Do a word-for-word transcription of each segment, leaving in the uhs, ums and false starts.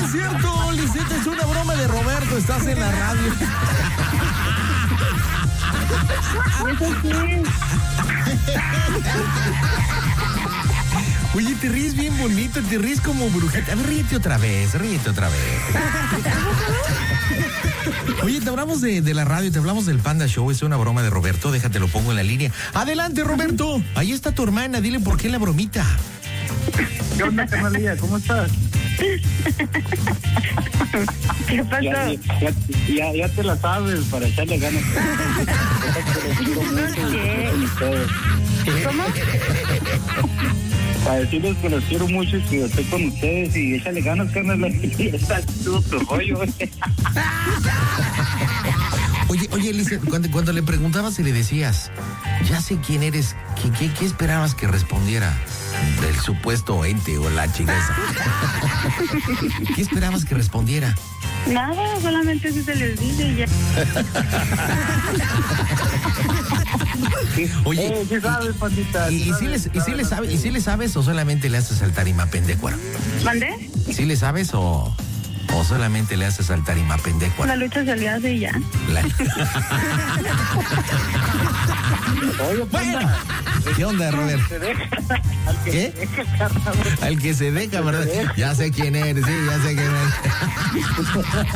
es cierto, Lisette, es una broma de Roberto, estás en la radio. Eso sí. Oye, te ríes bien bonito, te ríes como brujita. A ver, ríete otra vez, ríete otra vez. Oye, te hablamos de, de la radio, te hablamos del Panda Show, es una broma de Roberto, déjate, lo pongo en la línea. Adelante, Roberto, ahí está tu hermana, dile por qué la bromita. ¿Qué onda, carnalilla? ¿Cómo estás? ¿Qué pasó? Ya, ya, ya, ya te la sabes, para echarle ganas. ¿Qué? ¿Cómo? Para decirles que los quiero mucho y que estoy con ustedes y échale ganas, carnal. Está todo tu rollo. Oye, oye, Elise, cuando, cuando le preguntabas y le decías, ya sé quién eres, ¿qué, qué, qué esperabas que respondiera del supuesto ente o la chingada? ¿Qué esperabas que respondiera? Nada, solamente eso se les dice y ya. Oye, Eh, ¿qué sabes, pandita? ¿y, y, y si les, y si le sabes, y si le sabes o solamente le haces saltar y mapendecuaro? ¿Mandé? ¿Sí le sabes o, o solamente le haces saltar y mapendecuaro? La lucha se le hace y ya. La... Oye, Bueno, panda. ¿qué onda, Robert? Se deja. Al que ¿Qué? se deja, carnal. Al que se deja, ¿verdad? Ya sé quién eres, sí, ya sé quién eres.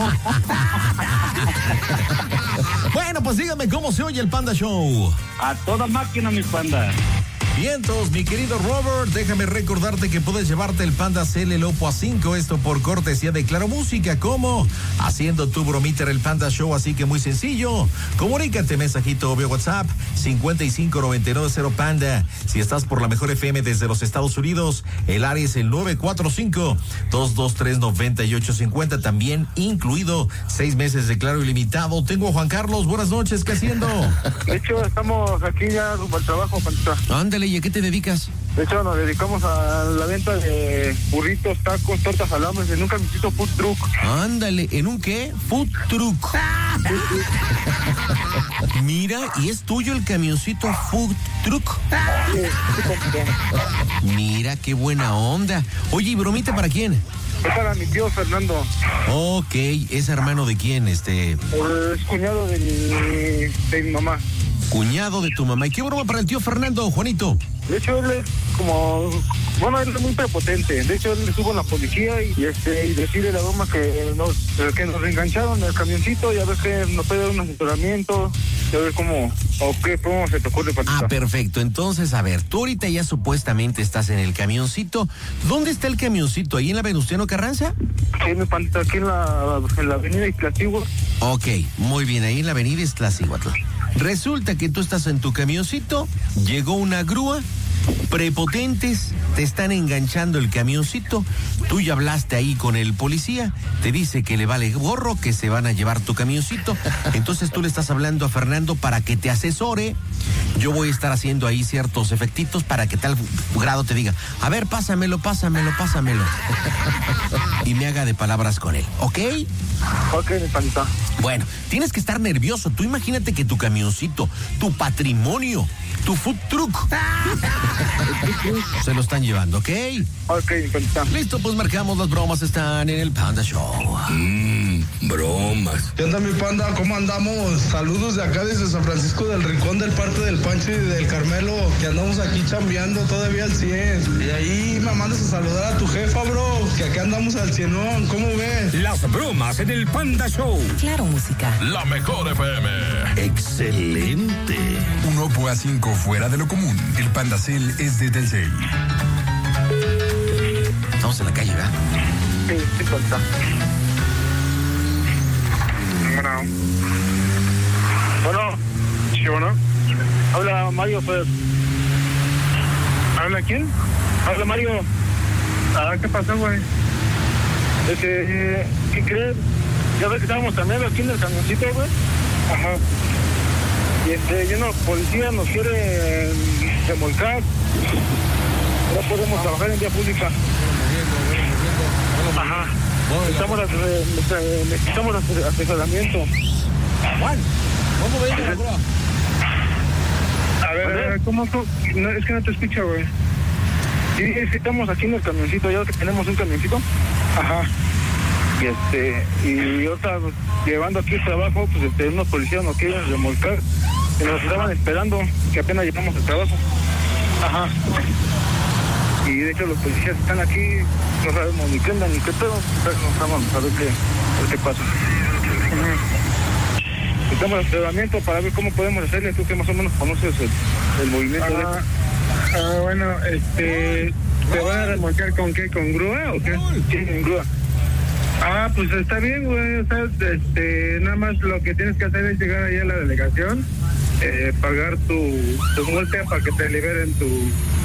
Bueno, pues dígame cómo se oye el Panda Show. A toda máquina, mi panda. Vientos, mi querido Robert, déjame recordarte que puedes llevarte el Panda C L Lopo A cinco, esto por cortesía de Claro Música. ¿Cómo? Haciendo tu bromita en el Panda Show, así que muy sencillo. Comunícate, mensajito vía WhatsApp, cincuenta y cinco noventa y nueve cero Panda. Si estás por la mejor F M desde los Estados Unidos, el área es el nueve cuatro cinco, dos dos tres, nueve ocho cinco cero, también incluido seis meses de Claro Ilimitado. Tengo a Juan Carlos, buenas noches, ¿qué haciendo? De hecho, estamos aquí ya rumbo al trabajo, pandita. Ándale, ¿y a qué te dedicas? De hecho, nos dedicamos a la venta de burritos, tacos, tortas, alambres en un camisito food truck. Ándale, ¿en un qué? Food truck. Mira, ¿y es tuyo el camioncito food truck? Mira, qué buena onda. Oye, ¿y bromita para quién? Es para mi tío Fernando. Ok, ¿es hermano de quién? Este... Es cuñado de mi, de mi mamá. Cuñado de tu mamá. ¿Y qué broma para el tío Fernando, Juanito? De hecho, él es como... Bueno, él es muy prepotente. De hecho, él le subo a la policía y, este, y decirle la broma que nos, que nos reengancharon el camioncito y a ver que nos puede dar un asesoramiento. Y a ver cómo... o qué cómo se te ocurre, Patita. Ah, perfecto. Entonces, a ver, tú ahorita ya supuestamente estás en el camioncito. ¿Dónde está el camioncito? ¿Ahí en la Venustiano Carranza? Sí, mi Patita, aquí en la, en la avenida Iztaccíhuatl. Ok, muy bien, ahí en la avenida Iztaccíhuatl. Resulta que tú estás en tu camioncito, llegó una grúa, prepotentes, te están enganchando el camioncito, tú ya hablaste ahí con el policía, te dice que le vale gorro, que se van a llevar tu camioncito, entonces tú le estás hablando a Fernando para que te asesore, yo voy a estar haciendo ahí ciertos efectitos para que tal grado te diga, a ver, pásamelo, pásamelo, pásamelo, y me haga de palabras con él, ¿ok? Ok, mi Patita. Bueno, tienes que estar nervioso. Tú imagínate que tu camioncito, tu patrimonio, tu food truck, se lo están llevando, ¿ok? Ok, mi Patita. Listo, pues marcamos las bromas, están en el Panda Show. Mmm, bromas. ¿Qué onda, mi panda? ¿Cómo andamos? Saludos de acá desde San Francisco del Rincón, del parte del Pancho y del Carmelo, que andamos aquí chambeando todavía al cien. Y ahí me mandas a saludar a tu jefa, bro, que acá andamos al cienón. ¿Cómo ves? Las bromas en el Panda Show. Claro Música. La mejor F M. Excelente. Un Oppo A cinco fuera de lo común. El Panda Cell es de Telcel. Estamos en la calle, ¿verdad? Sí, sí, Patita. Bueno. Bueno. Sí, bueno. Habla Mario, pues. ¿Habla quién? Habla Mario. Ah, ¿qué pasó, güey? Es que, ¿qué crees? Ya ves que estábamos también aquí en el camioncito, güey. Ajá. Y este, lleno de policía nos quiere eh, remolcar. No podemos trabajar en vía pública. Ajá. Necesitamos, eh, necesitamos asesoramiento. Juan, ¿cómo ves la grúa? A ver, a ver, ¿cómo? cómo? No, es que no te escucho, güey. Sí, es que estamos aquí en el camioncito, ya que tenemos un camioncito. Ajá. Y este, y otra, llevando aquí el trabajo, pues este, unos policías nos quieren remolcar, que nos estaban esperando, que apenas llegamos al trabajo. Ajá. Y de hecho los policías están aquí, no sabemos ni qué onda ni qué pedo, pero no sabemos a ver qué, a ver qué pasa. Uh-huh. Estamos en entrenamiento para ver cómo podemos hacerle, tú que más o menos conoces el, el movimiento. Ah, de... ah, bueno, este, ¿te van a remolcar con qué? ¿Con grúa o qué? Sí, con grúa. Ah, pues está bien, güey, o sea, este, nada más lo que tienes que hacer es llegar allá a la delegación, eh, pagar tu, tu multa para que te liberen tu...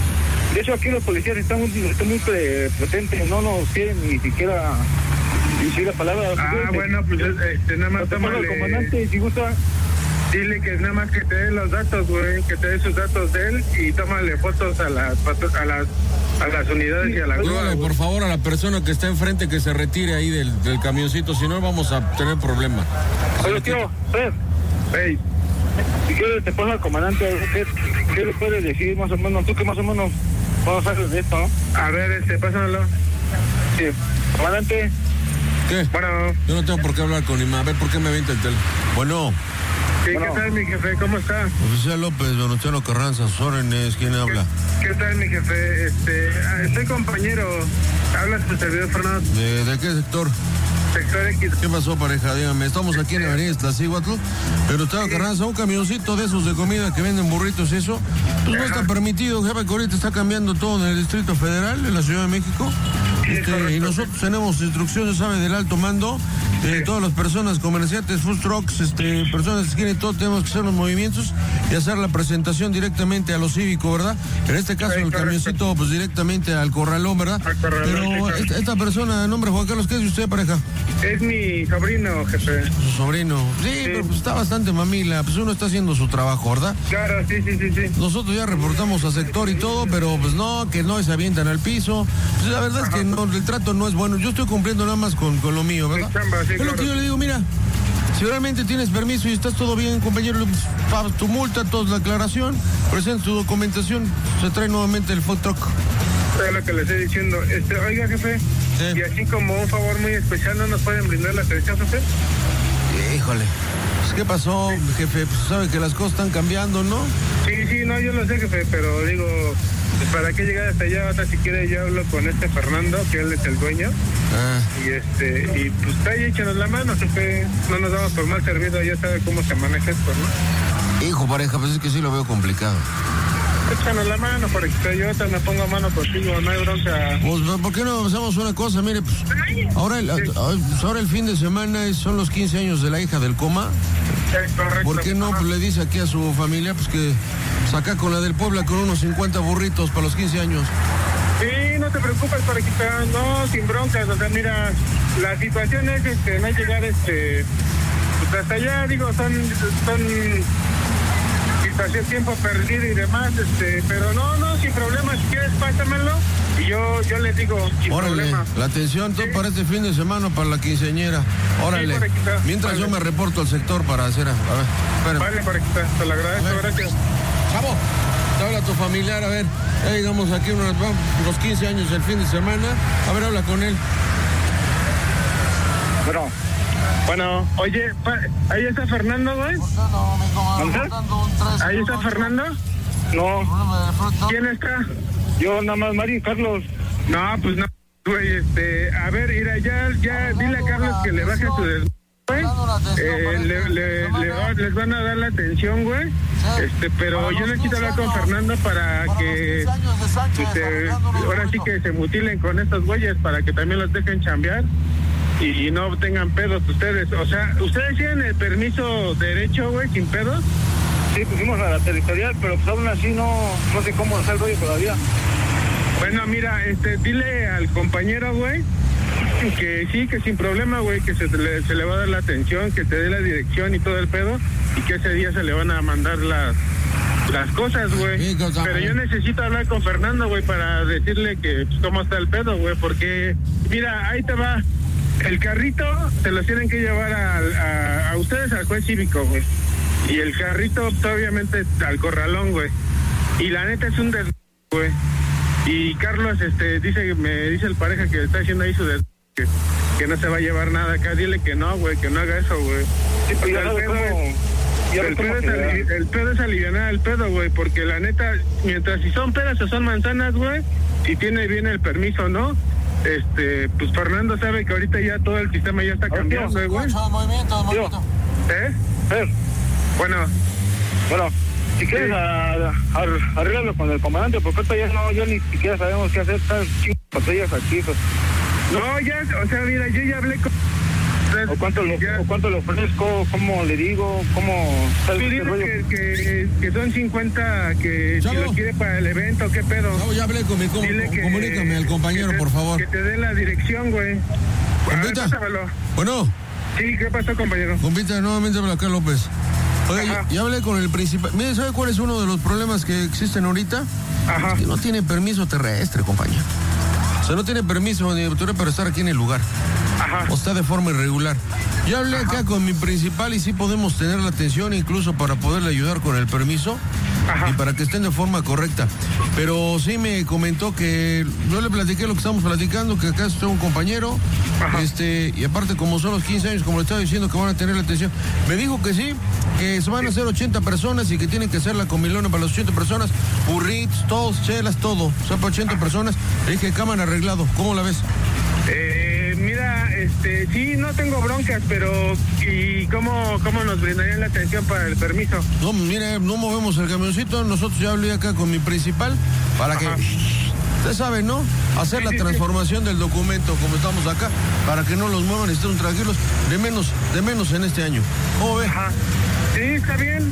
De hecho, aquí los policías están muy, están muy prepotentes, no nos quieren ni siquiera decir la palabra. Ah, bueno, pues este, nada más tómale... al comandante, si gusta... Dile que nada más que te dé los datos, güey, que te dé sus datos de él y tómale fotos a las a las a las unidades y a la grúa. Dígale, por favor, a la persona que está enfrente que se retire ahí del, del camioncito, si no vamos a tener problemas. Oye, tío, Fred, hey. Si quieres te pongo al comandante, ¿qué, qué le puedes decir más o menos? Tú que más o menos vamos a hacer de esto, ¿no? A ver, este, pásamelo. Sí, comandante. ¿Qué? Bueno. Yo no tengo por qué hablar con Ima, a ver por qué me avienta el teléfono. Bueno. Sí, bueno. ¿Qué tal, mi jefe? ¿Cómo está? Oficial López, Venustiano Carranza, sus órdenes, ¿quién habla? ¿Qué, ¿Qué tal, mi jefe? Este, estoy compañero, habla su servidor Fernando. ¿De, de qué sector? Sector X. ¿Qué pasó, pareja? Dígame, estamos aquí en la avenida Iztaccíhuatl, Venustiano sí. Carranza, un camioncito de esos de comida que venden burritos y eso, pues no está permitido, jefe, que ahorita está cambiando todo en el Distrito Federal, en la Ciudad de México. Este, y nosotros tenemos instrucciones, ¿sabe? Del alto mando, de todas las personas, comerciantes, food trucks, este, personas que quieren todo, tenemos que hacer los movimientos y hacer la presentación directamente a lo cívico, ¿verdad? En este caso, sí, el camioncito, pues directamente al corralón, ¿verdad? Al corralón, pero sí, esta, esta persona, de nombre Juan Carlos, ¿qué es de usted, pareja? Es mi sobrino, jefe. Su sobrino. Sí, sí, pero pues está bastante mamila, pues uno está haciendo su trabajo, ¿verdad? Claro, sí, sí, sí, sí. Nosotros ya reportamos a sector y todo, pero pues no, que no se avientan al piso. Pues la verdad Ajá. es que no, el trato no es bueno. Yo estoy cumpliendo nada más con, con lo mío, ¿verdad? Chamba, sí, es claro. lo que yo le digo, mira, si realmente tienes permiso y estás todo bien, compañero, pagas tu multa, toda la aclaración, presenta tu documentación, se trae nuevamente el food truck. Es lo que le estoy diciendo. Este, oiga, jefe, sí. Y así como un favor muy especial, ¿no nos pueden brindar la atención, jefe? Híjole. Pues, ¿qué pasó, sí. jefe? Pues sabe que las cosas están cambiando, ¿no? Sí, sí, no, yo lo sé, jefe, pero digo, pues, ¿para qué llegar hasta allá? Hasta si quiere yo hablo con este Fernando, que él es el dueño. Ah. Y este, y pues está ahí, échanos la mano, jefe. No nos damos por mal servido, ya sabe cómo se maneja esto, ¿no? Hijo, pareja, pues es que sí lo veo complicado. Échanos la mano, porque yo te me pongo mano contigo, no hay bronca. Pues, ¿por qué no hacemos una cosa? Mire, pues, ahora el, sí. ahora el fin de semana son los quince años de la hija del coma. Sí, correcto. ¿Por qué no? Pues le dice aquí a su familia, pues que saca con la del Puebla con unos cincuenta burritos para los quince años. Sí, no te preocupes, parejita, no, sin broncas, o sea, mira, la situación es, este, no llegar, este, pues hasta allá, digo, son, son... hacer tiempo perdido y demás, este, pero no, no, sin problema, si quieres pásamelo y yo, yo les digo, sin Órale, problema. La atención, todo ¿sí? para este fin de semana para la quinceañera. Órale, sí, mientras vale. yo me reporto al sector para hacer, a ver, espérame. Vale, parejita, te lo agradezco, gracias. Chavo, te habla tu familiar, a ver, ya llegamos aquí unos, los quince años el fin de semana, a ver, habla con él. Bueno. Bueno, oye, ¿ahí está Fernando, güey? ¿Ahí está Fernando? No. ¿Quién está? Yo nada más, Mario y Carlos. No, pues no, güey, este, a ver, mira, ya, ya, dile a Carlos que le baje su des... güey. Eh, le, le, le, les van a dar la atención, güey. Este, pero yo necesito hablar con Fernando para que, este, ahora sí que se mutilen con estos güeyes para que también los dejen chambear. Y no tengan pedos ustedes, o sea, ¿ustedes tienen el permiso derecho, güey, sin pedos? Sí, pusimos a la territorial, pero pues aún así no, no sé cómo hacer el rollo todavía. Bueno, mira, este, dile al compañero, güey, que sí, que sin problema, güey, que se le, se le va a dar la atención, que te dé la dirección y todo el pedo, y que ese día se le van a mandar las, las cosas, güey. Pero yo necesito hablar con Fernando, güey, para decirle que pues, cómo está el pedo, güey, porque, mira, ahí te va. El carrito se lo tienen que llevar a, a, a ustedes al juez cívico, güey. Y el carrito, obviamente, al corralón, güey. Y la neta es un des... güey. Y Carlos, este, dice, me dice el pareja que está haciendo ahí su des... que no se va a llevar nada acá. Dile que no, güey, que no haga eso, güey. Sí, pues ya el, sabes pedo cómo... es, ya el, ves cómo pedo es se ali- da. el pedo es alivianar el pedo, güey, porque la neta, mientras si son peras o son manzanas, güey, si tiene bien el permiso, ¿no? Este, pues Fernando sabe que ahorita ya todo el sistema ya está cambiando, güey. movimiento, movimiento. ¿Eh? Eh, Bueno, Bueno, si quieres, a- a- arréglalo con el comandante, porque ahorita ya no, ya ni siquiera sabemos qué hacer. Están chingos patrullas aquí, pues. no, ya, o sea, mira, yo ya hablé con... ¿O cuánto, le, Ya. o cuánto le ofrezco? ¿Cómo le digo? ¿Cómo...? Tú ¿Sabes dile qué rollo? que, que, que son cincuenta, que Chavo. si lo quiere para el evento, ¿qué pedo? No, ya hablé con mi com- Dile que- comunícame al compañero, que te- por favor. Que te dé la dirección, güey. A ver, Compita. pásamelo. Bueno, Sí, ¿qué pasó, compañero? compita, nuevamente habla acá López. Oye, Ajá. ya, ya hablé con el principal. Mire, ¿sabe cuál es uno de los problemas que existen ahorita? Ajá. Es que no tiene permiso terrestre, compañero. O sea, no tiene permiso ni autoridad para estar aquí en el lugar. Ajá. O está de forma irregular. Ya hablé acá con mi principal y sí podemos tener la atención incluso para poderle ayudar con el permiso. Ajá. Y para que estén de forma correcta. Pero sí me comentó que yo le platiqué lo que estamos platicando, que acá está un compañero, Ajá. este, y aparte como son los quince años, como le estaba diciendo, que van a tener la atención. Me dijo que sí, que se van a hacer ochenta personas y que tienen que hacer la comilona para las ochenta personas, burritos, todos, chelas, todo. O sea, para ochenta personas. Le dije, cámara arreglado. ¿Cómo la ves? Eh, mira, este, sí, no tengo broncas, pero ¿y cómo, cómo nos brindarían la atención para el permiso? No, mire, no movemos el camioncito. Nosotros ya hablé acá con mi principal para que, Ajá. usted sabe, ¿no? Hacer Sí, la sí, sí. transformación del documento como estamos acá, para que no los muevan y estén tranquilos, de menos, de menos en este año. ¿Cómo ve? Ajá. Sí, está bien.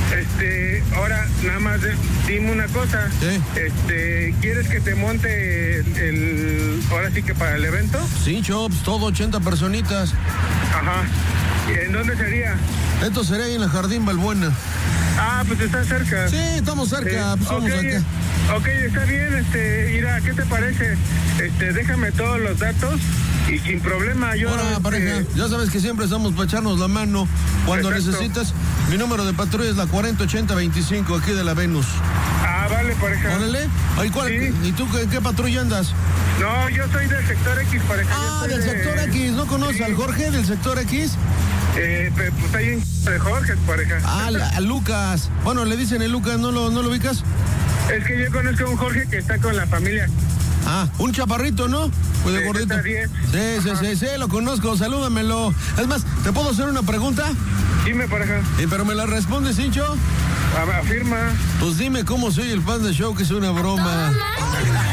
Este, ahora nada más de- dime una cosa. ¿Qué? Este, ¿quieres que te monte el, el- ahora sí que para el evento? Sí, Chops, todo ochenta personitas. Ajá. ¿Y en dónde sería? Esto sería ahí en el Jardín Balbuena. Ah, pues está cerca. Sí, estamos cerca, Eh, pues somos ok, acá. ok, está bien, este, mira, ¿qué te parece? Este, déjame todos los datos y sin problema yo... Ahora, este, pareja, ya sabes que siempre estamos para echarnos la mano cuando Exacto. necesitas. Mi número de patrulla es la cuarenta ochenta veinticinco, aquí de la Venus. Ah, vale, pareja. Órale. Ay, ¿cuál- Sí. ¿Y tú en qué patrulla andas? No, yo soy del sector X, pareja. yo Ah, soy del de- sector X. ¿No conoces Sí. al Jorge del sector X? Eh, pe- pues hay un de Jorge, pareja. Ah, la- a Lucas. Bueno, le dicen el Lucas, ¿no lo, no lo ubicas? Es que yo conozco a un Jorge que está con la familia. Ah, un chaparrito, ¿no? Pues de Sí, gordito. está bien. Sí, sí, sí, sí, lo conozco, salúdamelo. Es más, ¿te puedo hacer una pregunta? Dime, pareja. Eh, pero me la respondes, Hincho. A- Afirma. Pues dime cómo soy el fan de show, que es una broma.